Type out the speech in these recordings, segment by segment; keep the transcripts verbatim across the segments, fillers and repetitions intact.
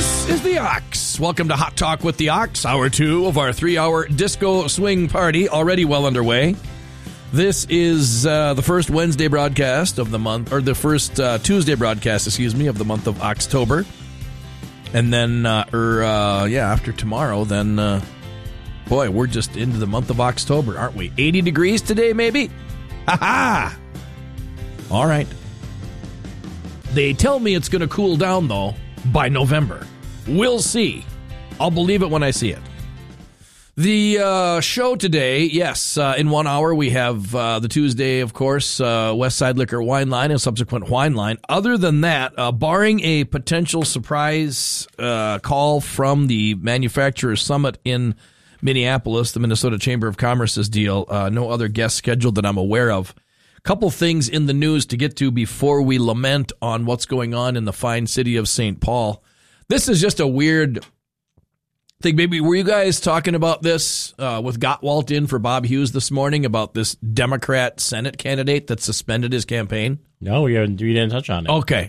This is the Ox. Welcome to Hot Talk with the Ox, hour two of our three-hour disco swing party, already well underway. This is uh, the first Wednesday broadcast of the month, or the first uh, Tuesday broadcast, excuse me, of the month of October. And then, uh, or, uh, yeah, after tomorrow, then, uh, boy, we're just into the month of October, aren't we? eighty degrees today, maybe? Ha-ha! All right. They tell me it's going to cool down, though, by November. We'll see. I'll believe it when I see it. The uh, show today, yes, uh, in one hour we have uh, the Tuesday, of course, uh, West Side Liquor Wine Line and subsequent wine line. Other than that, uh, barring a potential surprise uh, call from the Manufacturers Summit in Minneapolis, the Minnesota Chamber of Commerce's deal, uh, no other guests scheduled that I'm aware of. Couple things in the news to get to before we lament on what's going on in the fine city of Saint Paul. This is just a weird thing. Maybe were you guys talking about this uh, with Gottwalt in for Bob Hughes this morning about this Democrat Senate candidate that suspended his campaign? No, we, haven't, we didn't touch on it. Okay.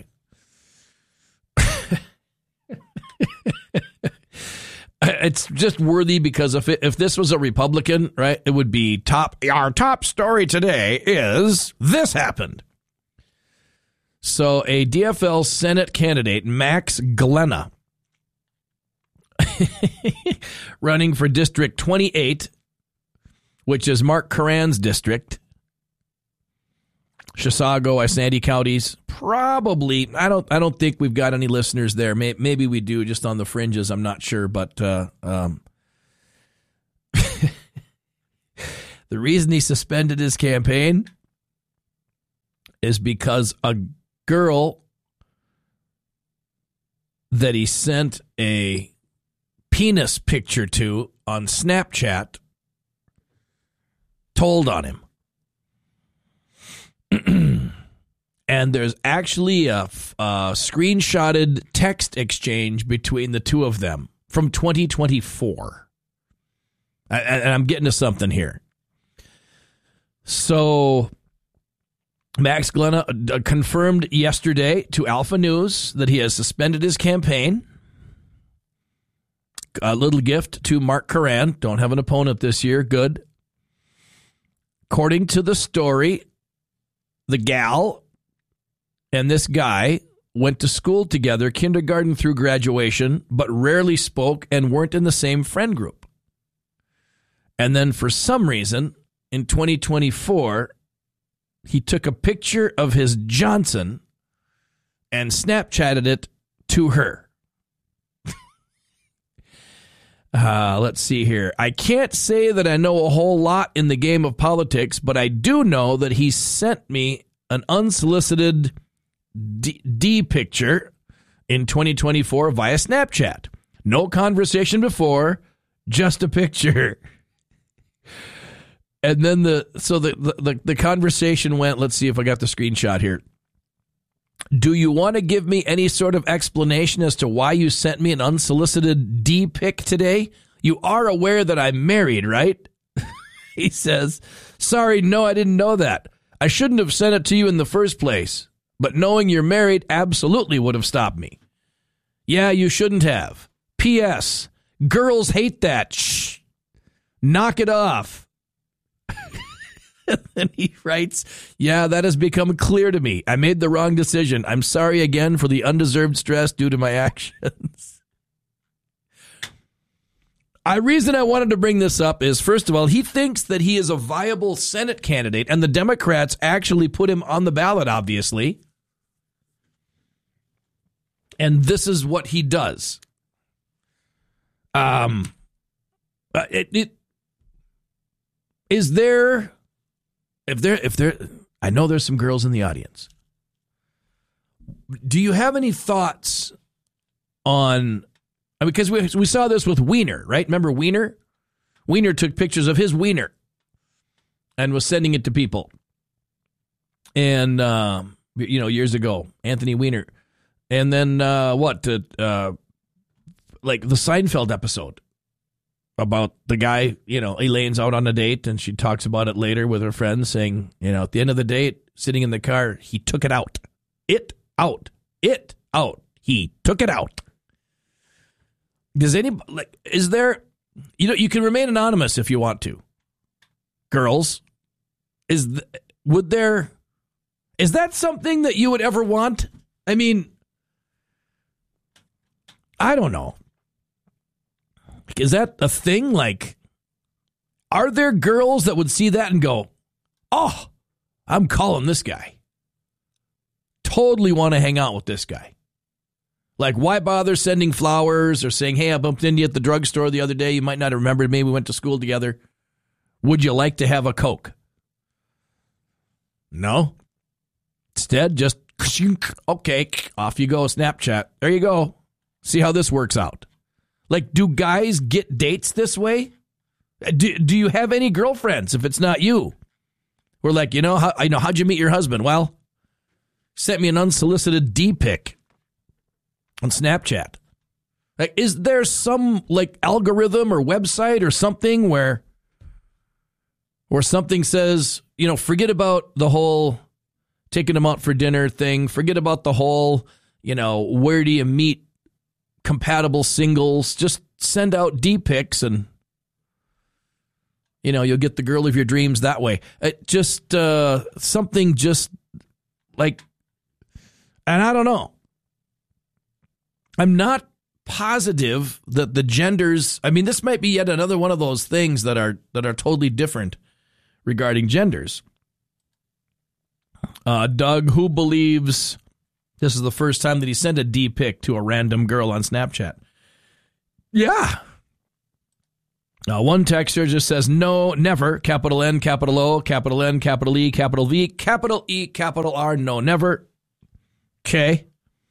It's just worthy because if it, if this was a Republican, right, it would be top. Our top story today is this happened. So a D F L Senate candidate, Max Glenna, running for District twenty-eight, which is Mark Curran's district, Chisago, Isanti counties. Probably, I don't. I don't think we've got any listeners there. Maybe we do, just on the fringes. I'm not sure, but uh, um, the reason he suspended his campaign is because a girl that he sent a penis picture to on Snapchat told on him. And there's actually a, a screenshotted text exchange between the two of them from twenty twenty-four. And I'm getting to something here. So Max Glenna confirmed yesterday to Alpha News that he has suspended his campaign. A little gift to Mark Curran. Don't have an opponent this year. Good. According to the story, the gal and this guy went to school together, kindergarten through graduation, but rarely spoke and weren't in the same friend group. And then for some reason, in twenty twenty-four, he took a picture of his Johnson and Snapchatted it to her. uh, let's see here. I can't say that I know a whole lot in the game of politics, but I do know that he sent me an unsolicited D, D picture in twenty twenty-four via Snapchat. No conversation before, just a picture. And then the so the, the the conversation went, let's see if I got the screenshot here. Do you want to give me any sort of explanation as to why you sent me an unsolicited D pic today? You are aware that I'm married, right? He says, sorry, no, I didn't know that. I shouldn't have sent it to you in the first place. But knowing you're married absolutely would have stopped me. Yeah, you shouldn't have. P S. Girls hate that. Shh. Knock it off. And then he writes, yeah, that has become clear to me. I made the wrong decision. I'm sorry again for the undeserved stress due to my actions. The reason I wanted to bring this up is, first of all, he thinks that he is a viable Senate candidate, and the Democrats actually put him on the ballot, obviously. And this is what he does. Um, uh, it, it is there, if there, if there, I know there's some girls in the audience. Do you have any thoughts on, because we we saw this with Wiener, right? Remember Wiener? Wiener took pictures of his wiener and was sending it to people. And, um, you know, years ago, Anthony Weiner. And then uh, what? Uh, uh, like the Seinfeld episode about the guy, you know, Elaine's out on a date and she talks about it later with her friends saying, you know, at the end of the date, sitting in the car, he took it out. It out. It out. He took it out. Does any like is there you know you can remain anonymous if you want to. Girls, is th- would there is that something that you would ever want? I mean, I don't know. Is that a thing? Like, are there girls that would see that and go, "Oh, I'm calling this guy. Totally want to hang out with this guy." Like, why bother sending flowers or saying, "Hey, I bumped into you at the drugstore the other day. You might not have remembered me. We went to school together. Would you like to have a Coke?" No. Instead, just, okay, off you go, Snapchat. There you go. See how this works out. Like, do guys get dates this way? Do, do you have any girlfriends if it's not you? We're like, you know, how, I know, how'd you meet your husband? Well, sent me an unsolicited D-pic on Snapchat. Like, is there some, like, algorithm or website or something where, where something says, you know, forget about the whole taking them out for dinner thing. Forget about the whole, you know, where do you meet compatible singles? Just send out D-pics and, you know, you'll get the girl of your dreams that way. It just uh, something just like, and I don't know. I'm not positive that the genders, I mean, this might be yet another one of those things that are that are totally different regarding genders. Uh, Doug, who believes this is the first time that he sent a D-pic to a random girl on Snapchat? Yeah. Uh, one texter just says, no, never, capital N, capital O, capital N, capital E, capital V, capital E, capital R, no, never. Okay.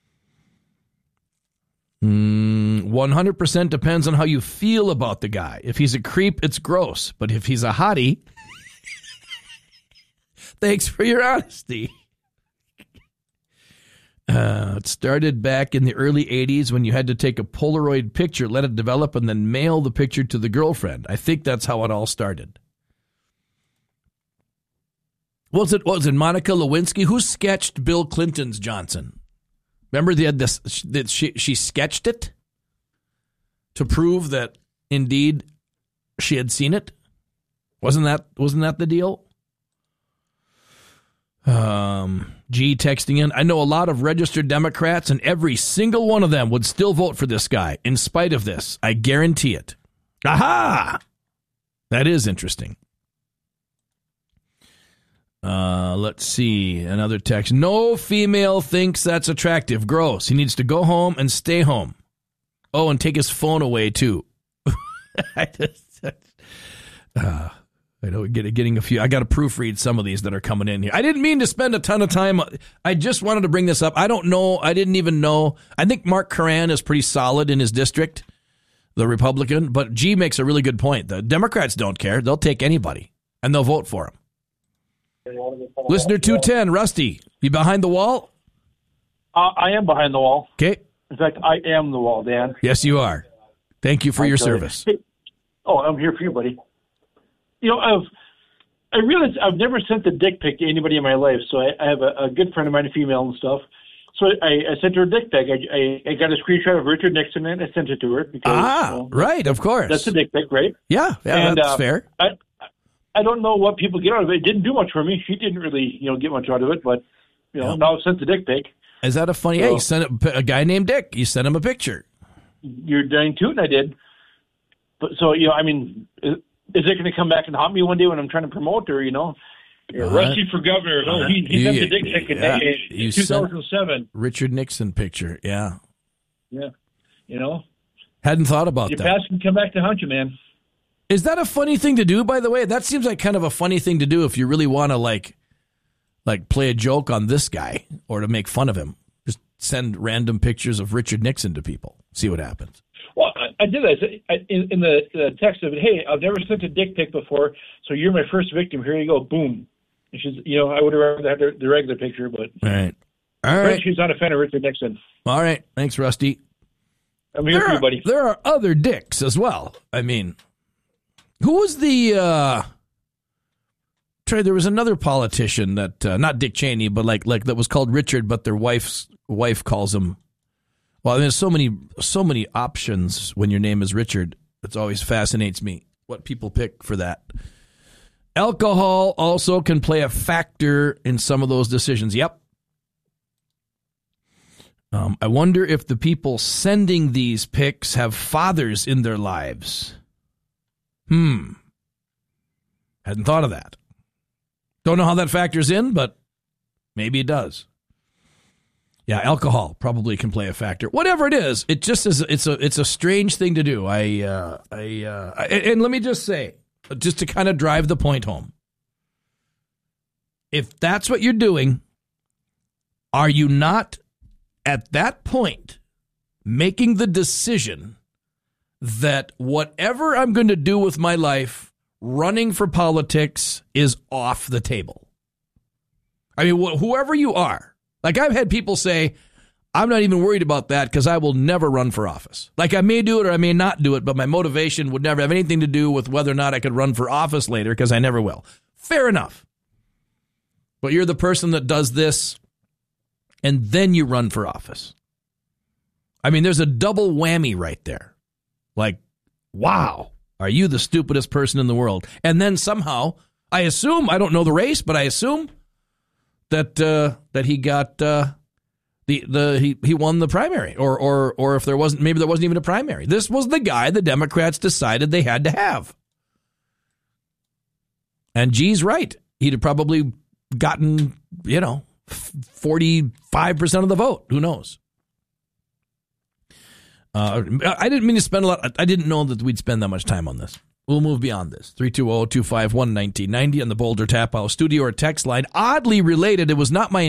Mm, one hundred percent depends on how you feel about the guy. If he's a creep, it's gross. But if he's a hottie, thanks for your honesty. Uh, it started back in the early eighties when you had to take a Polaroid picture, let it develop, and then mail the picture to the girlfriend. I think that's how it all started. Was it, was it Monica Lewinsky? Who sketched Bill Clinton's Johnson? Remember they had this, that she, she sketched it to prove that indeed she had seen it? Wasn't that, wasn't that the deal? Um, G texting in, I know a lot of registered Democrats, and every single one of them would still vote for this guy in spite of this. I guarantee it. Aha! That is interesting. Uh, let's see. Another text. No female thinks that's attractive. Gross. He needs to go home and stay home. Oh, and take his phone away, too. I just... Uh, I know, getting a few. I got to proofread some of these that are coming in here. I didn't mean to spend a ton of time. I just wanted to bring this up. I don't know. I didn't even know. I think Mark Curran is pretty solid in his district, the Republican. But G makes a really good point. The Democrats don't care. They'll take anybody, and they'll vote for him. Listener two ten, Rusty, you behind the wall? Uh, I am behind the wall. Okay. In fact, I am the wall, Dan. Yes, you are. Thank you for I'm your sorry. service. Hey, oh, I'm here for you, buddy. You know, I've I realize I've never sent a dick pic to anybody in my life. So I, I have a, a good friend of mine, a female and stuff. So I, I sent her a dick pic. I, I, I got a screenshot of Richard Nixon and I sent it to her. Because, ah, you know, right, of course. That's a dick pic, right? Yeah, yeah, and, that's uh, fair. I I don't know what people get out of it. It didn't do much for me. She didn't really, you know, get much out of it. But, you know, yeah. now I've sent the dick pic. Is that a funny? So, hey, you sent a, a guy named Dick. You sent him a picture. You're dang tootin', I did. But so, you know, I mean... It, Is it going to come back and haunt me one day when I'm trying to promote her, you know? Uh, Rusty for governor. Oh, he, he sent the dick pic in, yeah, in two thousand seven. Richard Nixon picture, yeah. Yeah, you know? Hadn't thought about Your that. Your past can come back to haunt you, man. Is that a funny thing to do, by the way? That seems like kind of a funny thing to do if you really want to, like, like play a joke on this guy or to make fun of him. Just send random pictures of Richard Nixon to people. See what happens. Well, I, I did that I, in, in the, the text of it. Hey, I've never sent a dick pic before, so you're my first victim. Here you go. Boom. And she's, you know, I would have rather had the, the regular picture, but all right, all right. She's not a fan of Richard Nixon. All right, thanks, Rusty. I'm here there for you, buddy. Are, there are other dicks as well. I mean, who was the? Uh, try. There was another politician that, uh, not Dick Cheney, but like like that was called Richard, but their wife's wife calls him Well, there's so many, so many options when your name is Richard. It always fascinates me what people pick for that. Alcohol also can play a factor in some of those decisions. Yep. Um, I wonder if the people sending these pics have fathers in their lives. Hmm. Hadn't thought of that. Don't know how that factors in, but maybe it does. Yeah, alcohol probably can play a factor. Whatever it is, it just is. It's a it's a strange thing to do. I uh, I, uh, I and let me just say, just to kind of drive the point home. If that's what you're doing, are you not at that point making the decision that whatever I'm going to do with my life, running for politics is off the table? I mean, wh- whoever you are, like I've had people say, I'm not even worried about that because I will never run for office. Like I may do it or I may not do it, but my motivation would never have anything to do with whether or not I could run for office later because I never will. Fair enough. But you're the person that does this and then you run for office. I mean, there's a double whammy right there. Like, wow, are you the stupidest person in the world? And then somehow, I assume, I don't know the race, but I assume that uh, that he got uh, the the he, he won the primary, or or or if there wasn't, maybe there wasn't even a primary. This was the guy the Democrats decided they had to have. And G's right. He'd have probably gotten, you know, forty-five percent of the vote. Who knows? Uh, I didn't mean to spend a lot. I didn't know that we'd spend that much time on this. We'll move beyond this. three two zero, two five one, one nine nine zero on the Boulder Tap House studio or text line. Oddly related, it was not my